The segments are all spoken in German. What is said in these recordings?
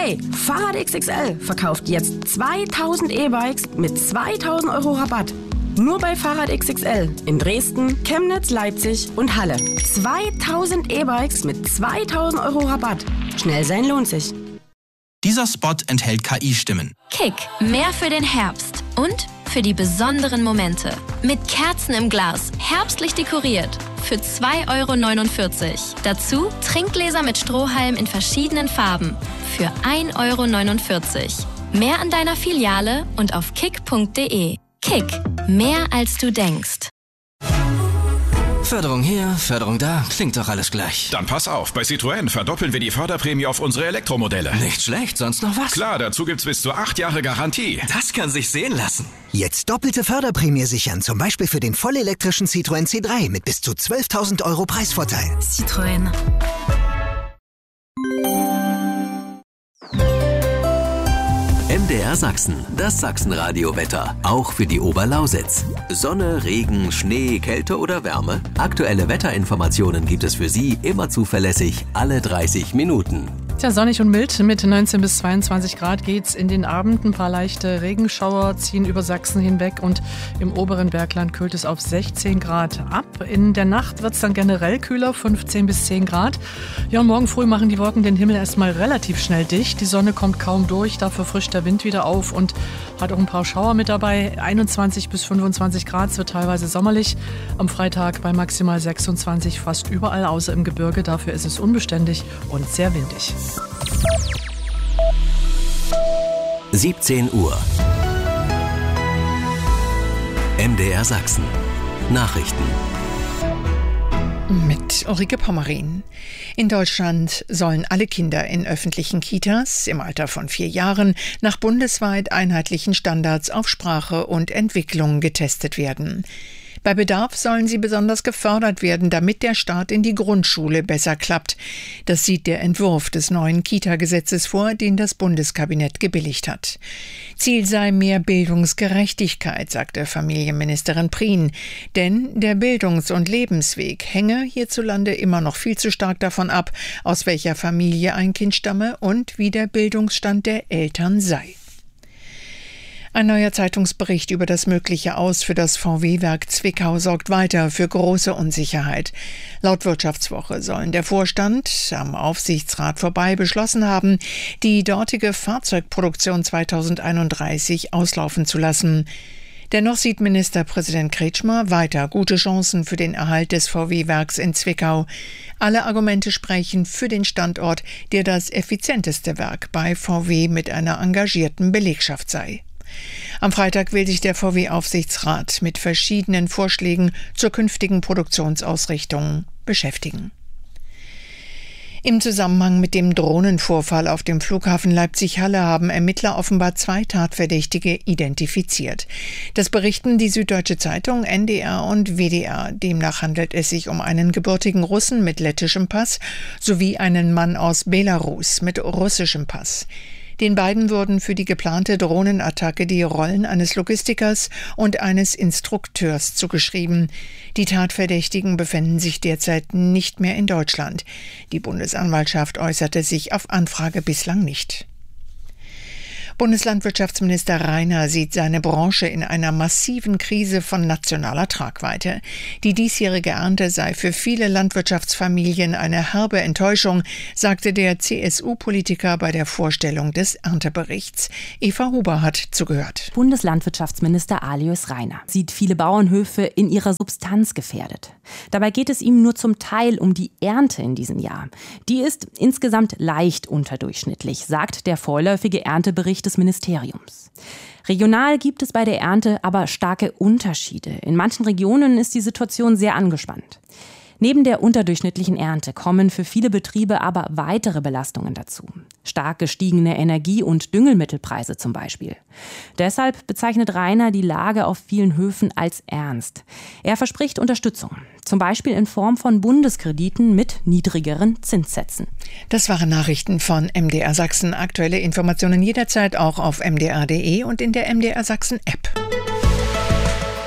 Hey, Fahrrad XXL verkauft jetzt 2000 E-Bikes mit 2000 Euro Rabatt. Nur bei Fahrrad XXL in Dresden, Chemnitz, Leipzig und Halle. 2000 E-Bikes mit 2000 Euro Rabatt. Schnell sein lohnt sich. Dieser Spot enthält KI-Stimmen. Kick, mehr für den Herbst und für die besonderen Momente. Mit Kerzen im Glas, herbstlich dekoriert. Für 2,49 €. Dazu Trinkgläser mit Strohhalm in verschiedenen Farben. Für 1,49 €. Mehr an deiner Filiale und auf kick.de. Kick, mehr als du denkst. Förderung hier, Förderung da, klingt doch alles gleich. Dann pass auf, bei Citroën verdoppeln wir die Förderprämie auf unsere Elektromodelle. Nicht schlecht, sonst noch was? Klar, dazu gibt's bis zu 8 Jahre Garantie. Das kann sich sehen lassen. Jetzt doppelte Förderprämie sichern, zum Beispiel für den vollelektrischen Citroën C3 mit bis zu 12.000 € Preisvorteil. Citroën. MDR Sachsen, das Sachsenradio-Wetter, auch für die Oberlausitz. Sonne, Regen, Schnee, Kälte oder Wärme? Aktuelle Wetterinformationen gibt es für Sie immer zuverlässig, alle 30 Minuten. Tja, sonnig und mild. Mit 19 bis 22 Grad geht's in den Abend. Ein paar leichte Regenschauer ziehen über Sachsen hinweg und im oberen Bergland kühlt es auf 16 Grad ab. In der Nacht wird's dann generell kühler, 15 bis 10 Grad. Ja, und morgen früh machen die Wolken den Himmel erstmal relativ schnell dicht. Die Sonne kommt kaum durch, dafür frischt der Wind wieder auf und hat auch ein paar Schauer mit dabei. 21 bis 25 Grad, es wird teilweise sommerlich. Am Freitag bei maximal 26 fast überall, außer im Gebirge. Dafür ist es unbeständig und sehr windig. 17 Uhr. MDR Sachsen. Nachrichten. Mit Ulrike Pommerin. In Deutschland sollen alle Kinder in öffentlichen Kitas im Alter von 4 Jahren nach bundesweit einheitlichen Standards auf Sprache und Entwicklung getestet werden. Bei Bedarf sollen sie besonders gefördert werden, damit der Start in die Grundschule besser klappt. Das sieht der Entwurf des neuen Kita-Gesetzes vor, den das Bundeskabinett gebilligt hat. Ziel sei mehr Bildungsgerechtigkeit, sagte Familienministerin Prien. Denn der Bildungs- und Lebensweg hänge hierzulande immer noch viel zu stark davon ab, aus welcher Familie ein Kind stamme und wie der Bildungsstand der Eltern sei. Ein neuer Zeitungsbericht über das mögliche Aus für das VW-Werk Zwickau sorgt weiter für große Unsicherheit. Laut Wirtschaftswoche sollen der Vorstand am Aufsichtsrat vorbei beschlossen haben, die dortige Fahrzeugproduktion 2031 auslaufen zu lassen. Dennoch sieht Ministerpräsident Kretschmer weiter gute Chancen für den Erhalt des VW-Werks in Zwickau. Alle Argumente sprechen für den Standort, der das effizienteste Werk bei VW mit einer engagierten Belegschaft sei. Am Freitag will sich der VW-Aufsichtsrat mit verschiedenen Vorschlägen zur künftigen Produktionsausrichtung beschäftigen. Im Zusammenhang mit dem Drohnenvorfall auf dem Flughafen Leipzig-Halle haben Ermittler offenbar 2 Tatverdächtige identifiziert. Das berichten die Süddeutsche Zeitung, NDR und WDR. Demnach handelt es sich um einen gebürtigen Russen mit lettischem Pass sowie einen Mann aus Belarus mit russischem Pass. Den beiden wurden für die geplante Drohnenattacke die Rollen eines Logistikers und eines Instrukteurs zugeschrieben. Die Tatverdächtigen befinden sich derzeit nicht mehr in Deutschland. Die Bundesanwaltschaft äußerte sich auf Anfrage bislang nicht. Bundeslandwirtschaftsminister Rainer sieht seine Branche in einer massiven Krise von nationaler Tragweite. Die diesjährige Ernte sei für viele Landwirtschaftsfamilien eine herbe Enttäuschung, sagte der CSU-Politiker bei der Vorstellung des Ernteberichts. Eva Huber hat zugehört. Bundeslandwirtschaftsminister Alois Rainer sieht viele Bauernhöfe in ihrer Substanz gefährdet. Dabei geht es ihm nur zum Teil um die Ernte in diesem Jahr. Die ist insgesamt leicht unterdurchschnittlich, sagt der vorläufige Erntebericht des Ministeriums. Regional gibt es bei der Ernte aber starke Unterschiede. In manchen Regionen ist die Situation sehr angespannt. Neben der unterdurchschnittlichen Ernte kommen für viele Betriebe aber weitere Belastungen dazu. Stark gestiegene Energie- und Düngemittelpreise zum Beispiel. Deshalb bezeichnet Rainer die Lage auf vielen Höfen als ernst. Er verspricht Unterstützung, zum Beispiel in Form von Bundeskrediten mit niedrigeren Zinssätzen. Das waren Nachrichten von MDR Sachsen. Aktuelle Informationen jederzeit auch auf mdr.de und in der MDR Sachsen App.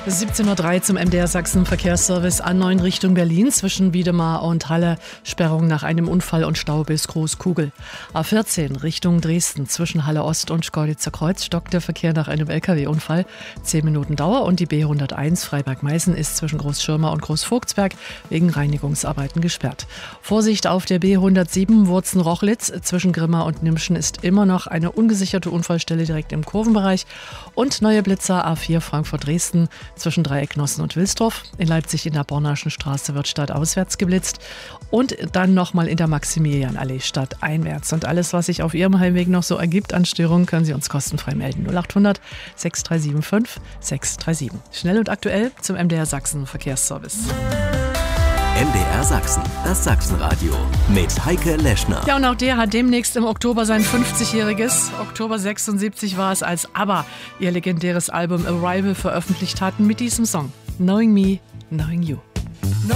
17:03 Uhr zum MDR Sachsen Verkehrsservice A9 Richtung Berlin zwischen Wiedemar und Halle. Sperrung nach einem Unfall und Stau bis Großkugel. A14 Richtung Dresden zwischen Halle Ost und Schkeuditzer Kreuz stockt der Verkehr nach einem LKW-Unfall. 10 Minuten Dauer und die B101 Freiberg-Meißen ist zwischen Großschirmer und Großvogtsberg wegen Reinigungsarbeiten gesperrt. Vorsicht auf der B107 Wurzen-Rochlitz zwischen Grimma und Nimschen ist immer noch eine ungesicherte Unfallstelle direkt im Kurvenbereich. Und neue Blitzer A4 Frankfurt-Dresden zwischen Dreiecknossen und Wilsdorf. In Leipzig in der Bornaschen Straße wird stadtauswärts geblitzt und dann nochmal in der Maximilianallee stadteinwärts. Und alles, was sich auf Ihrem Heimweg noch so ergibt an Störungen, können Sie uns kostenfrei melden. 0800 6375 637. Schnell und aktuell zum MDR Sachsen Verkehrsservice. MDR Sachsen, das Sachsenradio mit Heike Leschner. Ja, und auch der hat demnächst im Oktober sein 50-jähriges. Oktober 76 war es, als ABBA ihr legendäres Album Arrival veröffentlicht hatten mit diesem Song Knowing Me, Knowing You.